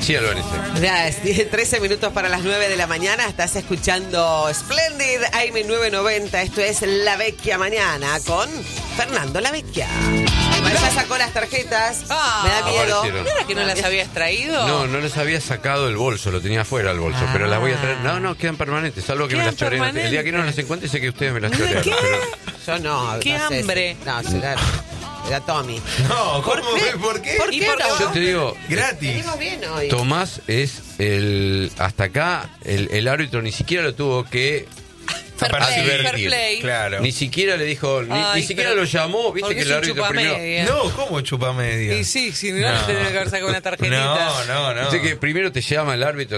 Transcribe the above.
Sí, Albanese. Ya, 13 minutos para las 9 de la mañana. Estás escuchando Splendid AM 990. Esto es La Vecchia Mañana con Fernando La Vecchia. Ya sacó las tarjetas. Me da miedo. Aparecieron. ¿No era que no las habías traído? No les había sacado el bolso, lo tenía afuera el bolso, pero las voy a traer. No, quedan permanentes, salvo que me las choreen. Permanentes. El día que no las encuentre sé que ustedes me las chorearon. ¿Qué? Pero... Yo no. ¡Qué no sé hambre! si- No, era Tommy. No, ¿cómo? ¿Por qué? ¿Por qué no? Yo te digo, Gratis. Venimos bien hoy. Tomás es hasta acá, el árbitro ni siquiera lo tuvo que Fair advertir. play. Claro. Ni siquiera le dijo, Ay, ni siquiera pero- lo llamó, viste porque que es el un árbitro primero... chupamedia. No, ¿cómo chupa media? Y sí, si no, tenés que haber sacado una tarjetita. No. Viste que primero te llama el árbitro.